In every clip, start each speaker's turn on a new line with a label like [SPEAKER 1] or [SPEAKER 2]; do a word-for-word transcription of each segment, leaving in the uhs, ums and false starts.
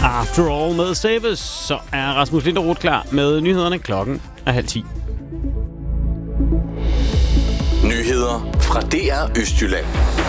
[SPEAKER 1] After All med Saves, så er Rasmus Linderoth klar med nyhederne. Klokken er halv ti.
[SPEAKER 2] Nyheder fra D R Østjylland.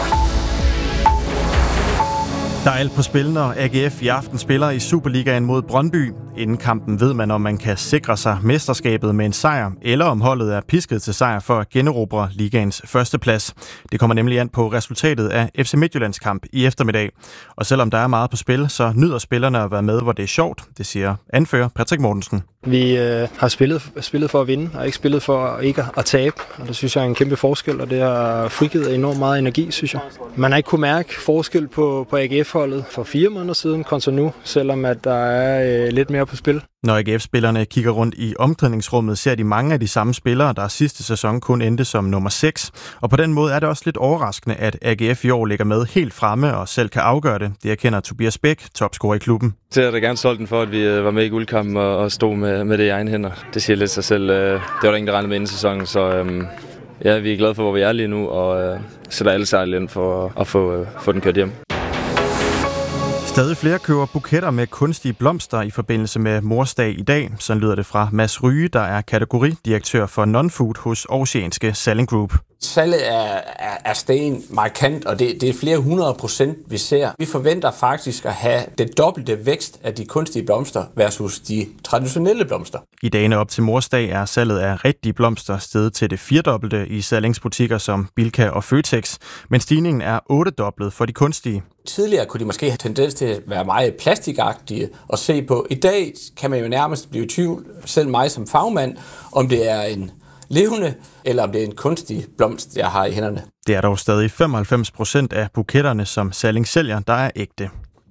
[SPEAKER 3] Der er alt på spil, når A G F i aften spiller i Superligaen mod Brøndby. Inden kampen ved man, om man kan sikre sig mesterskabet med en sejr, eller om holdet er pisket til sejr for at generobre ligaens førsteplads. Det kommer nemlig an på resultatet af F C Midtjyllands kamp i eftermiddag. Og selvom der er meget på spil, så nyder spillerne at være med, hvor det er sjovt, det siger anfører Patrick Mortensen.
[SPEAKER 4] Vi øh, har spillet, spillet for at vinde, og ikke spillet for ikke at tabe. Og det synes jeg er en kæmpe forskel, og det har frigivet enormt meget energi, synes jeg. Man har ikke kunne mærke forskel på, på A G F-holdet for fire måneder siden kontra nu, selvom at der er øh, lidt mere på spil.
[SPEAKER 3] Når A G F-spillerne kigger rundt i omklædningsrummet, ser de mange af de samme spillere, der sidste sæson kun endte som nummer seks. Og på den måde er det også lidt overraskende, at A G F i år ligger med helt fremme og selv kan afgøre det. Det erkender Tobias Bæk, topscorer i klubben.
[SPEAKER 5] Jeg er da gerne solgt den for, at vi var med i guldkampen og stod med, med det i egen hænder. Det siger lidt sig selv. Det var der ingen, der regnede med inden sæsonen, så øhm, ja, vi er glade for, hvor vi er lige nu, og øh, sætter alle sejl ind for at få, øh, få den kørt hjem.
[SPEAKER 3] Stadig flere køber buketter med kunstige blomster i forbindelse med Morsdag i dag. Sådan lyder det fra Mads Ryge, der er kategoridirektør for non-food hos Aarhusianske Salling Group.
[SPEAKER 6] Salget er, er, er steget markant, og det, det er flere hundrede procent, vi ser. Vi forventer faktisk at have det dobbelte vækst af de kunstige blomster versus de traditionelle blomster.
[SPEAKER 3] I dagene op til Morsdag er salget af rigtige blomster steget til det firedobbelte i Sallings-butikker som Bilka og Føtex, men stigningen er ottedoblet for de kunstige.
[SPEAKER 6] Tidligere kunne de måske have tendens til at være meget plastikagtige at se på. I dag kan man jo nærmest blive i tvivl, selv mig som fagmand, om det er en levende, eller om det er en kunstig blomst, jeg har i hænderne.
[SPEAKER 3] Det er dog stadig femoghalvfems procent af buketterne, som Salling sælger, der er ægte.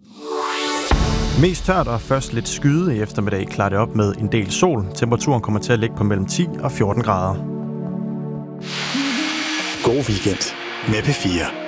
[SPEAKER 3] Mest tørt og først lidt skyde i eftermiddag klarer det op med en del sol. Temperaturen kommer til at ligge på mellem ti og fjorten grader.
[SPEAKER 2] God weekend med P fire.